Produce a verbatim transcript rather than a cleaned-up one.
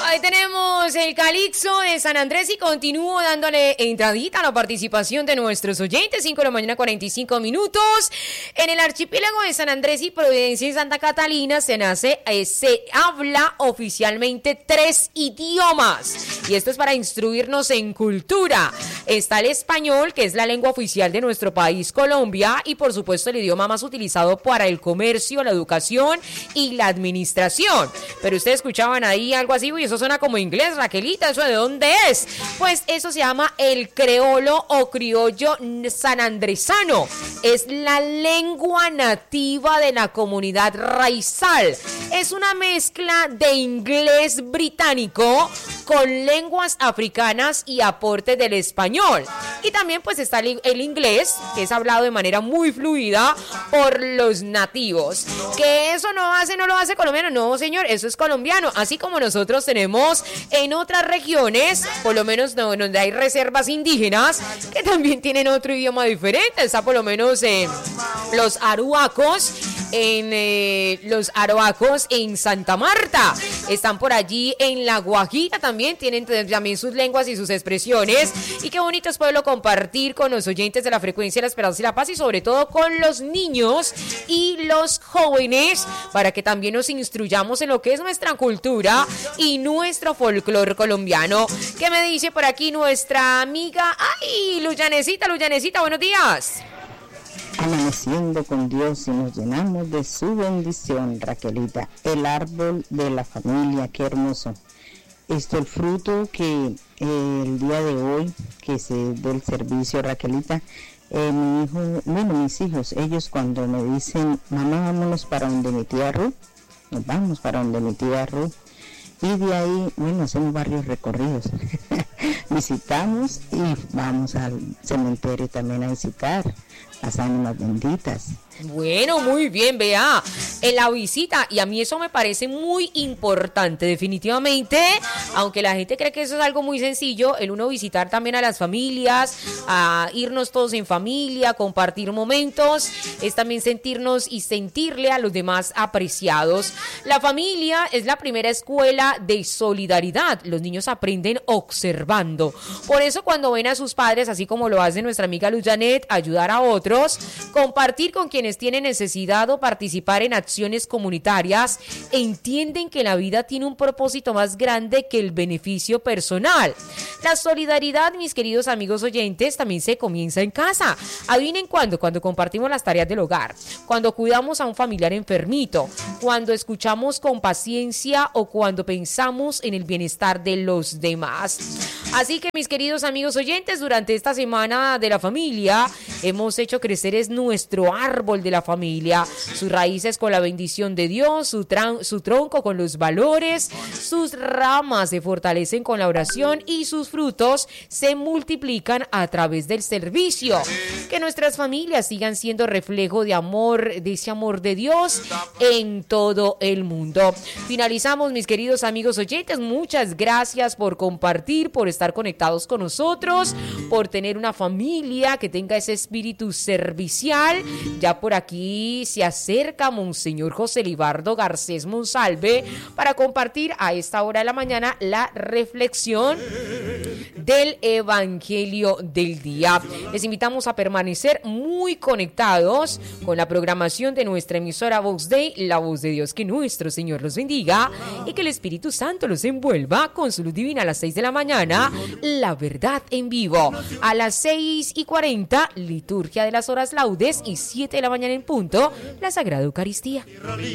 Ahí tenemos el Calixto de San Andrés y continúo dándole entradita a la participación de nuestros oyentes. cinco de la mañana, cuarenta y cinco minutos. En el archipiélago de San Andrés y Providencia y Santa Catalina se nace, eh, se habla oficialmente tres idiomas. Y esto es para instruirnos en cultura. Está el español, que es la lengua oficial de nuestro país, Colombia, y por supuesto el idioma más utilizado para el comercio, la educación y la administración. Pero ustedes escuchaban ahí algo así, y eso suena como inglés, Raquelita, ¿eso de dónde es? Pues eso se llama el creolo o criollo sanandresano. Es la lengua nativa de la comunidad raizal. Es una mezcla de inglés británico con lenguas africanas y aporte del español. Y también pues está el, el inglés, que es hablado de manera muy fluida por los nativos. Que eso no hace, no lo hace colombiano, no señor, eso es colombiano. Así como nosotros tenemos en otras regiones, por lo menos no, donde hay reservas indígenas, que también tienen otro idioma diferente. Está por lo menos eh, los aruacos, en eh, los aruacos en Santa Marta. Están por allí en La Guajira también, tienen también sus lenguas y sus expresiones. Y qué bonito es poderlo compartir con los oyentes de la frecuencia de la esperanza y la paz, y sobre todo con los niños y los jóvenes, para que también nos instruyamos en lo que es nuestra cultura y nuestro folclore colombiano. ¿Qué me dice por aquí nuestra amiga? ¡Ay! Luyanecita, Luyanecita, buenos días. Amaneciendo con Dios y nos llenamos de su bendición, Raquelita. El árbol de la familia, qué hermoso. Esto, el fruto que eh, el día de hoy, que es del servicio, Raquelita, eh, mi hijo, bueno, mis hijos, ellos cuando me dicen, mamá, vámonos para donde mi tía Ruth, nos vamos para donde mi tía Ruth. Y de ahí, bueno, hacemos varios recorridos. Visitamos y vamos al cementerio también a visitar las ánimas benditas. Bueno, muy bien, vea, en la visita, y a mí eso me parece muy importante, definitivamente, aunque la gente cree que eso es algo muy sencillo, el uno visitar también a las familias, a irnos todos en familia, compartir momentos, es también sentirnos y sentirle a los demás apreciados. La familia es la primera escuela de solidaridad, los niños aprenden observando, por eso cuando ven a sus padres, así como lo hace nuestra amiga Luz Janet, ayudar a otros, compartir con quienes tienen necesidad o participar en acciones comunitarias, entienden que la vida tiene un propósito más grande que el beneficio personal. La solidaridad, mis queridos amigos oyentes, también se comienza en casa. Adivinen cuándo, cuando compartimos las tareas del hogar, cuando cuidamos a un familiar enfermito, cuando escuchamos con paciencia o cuando pensamos en el bienestar de los demás. Así que, mis queridos amigos oyentes, durante esta semana de la familia hemos hecho crecer es nuestro árbol de la familia, sus raíces con la bendición de Dios, su, tran- su tronco con los valores, sus ramas se fortalecen con la oración y sus frutos se multiplican a través del servicio. Que nuestras familias sigan siendo reflejo de amor, de ese amor de Dios en todo el mundo. Finalizamos, mis queridos amigos oyentes, muchas gracias por compartir, por estar conectados con nosotros, por tener una familia que tenga ese espíritu servicial. Ya por aquí se acerca Monseñor José Libardo Garcés Monsalve para compartir a esta hora de la mañana la reflexión del Evangelio del día. Les invitamos a permanecer muy conectados con la programación de nuestra emisora Voz Day, la voz de Dios. Que nuestro Señor los bendiga y que el Espíritu Santo los envuelva con su luz divina. A las seis de la mañana, la verdad en vivo. A las seis y cuarenta, liturgia de las horas laudes, y siete de la mañana en punto, la Sagrada Eucaristía.